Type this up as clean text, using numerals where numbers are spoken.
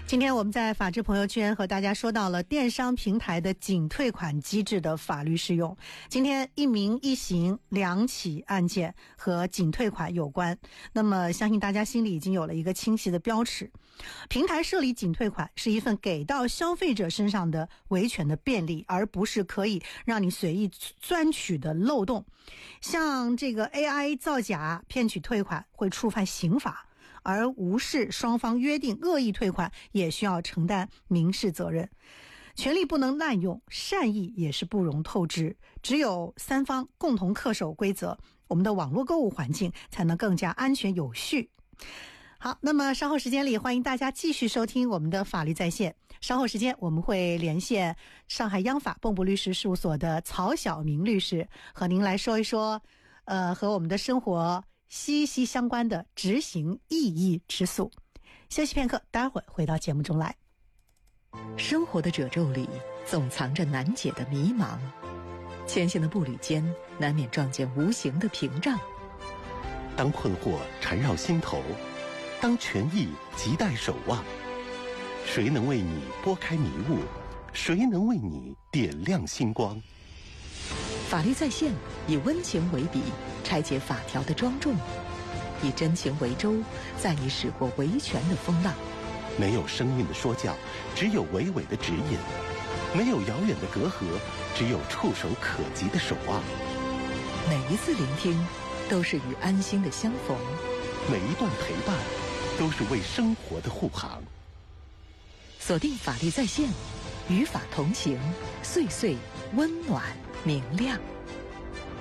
今天我们在法治朋友圈和大家说到了电商平台的仅退款机制的法律适用。今天一名一刑2起案件和仅退款有关，那么相信大家心里已经有了一个清晰的标尺。平台设立仅退款是一份给到消费者身上的维权的便利，而不是可以让你随意钻取的漏洞。像这个 AI 造假骗取退款会触犯刑法，而无视双方约定恶意退款也需要承担民事责任。权利不能滥用，善意也是不容透支，只有三方共同恪守规则，我们的网络购物环境才能更加安全有序。好，那么稍后时间里欢迎大家继续收听我们的法律在线。稍后时间我们会连线上海央法蚌埠律师事务所的曹晓明律师，和您来说一说和我们的生活息息相关的执行异议之诉。休息片刻，待会儿回到节目中来。 生活的褶皱里总藏着难解的迷茫，前行的步履间难免撞见无形的屏障。 当困惑缠绕心头，当权益亟待守望，谁能为你拨开迷雾？谁能为你点亮星光？ 法律在线以温情为笔，拆解法条的庄重，以真情为舟，载你驶过维权的风浪。 没有生硬的说教，只有娓娓的指引；没有遥远的隔阂，只有触手可及的守望。 每一次聆听都是与安心的相逢， 每一段陪伴都是为生活的护航。 锁定法律在线，与法同行，岁岁温暖明亮。